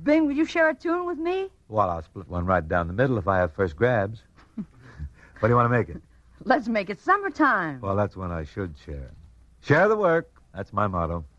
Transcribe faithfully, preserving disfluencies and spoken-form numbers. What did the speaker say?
Bing, will you share a tune with me? Well, I'll split one right down the middle if I have first grabs. What do you want to make it? Let's make it summertime. Well, that's when I should share. Share the work. That's my motto.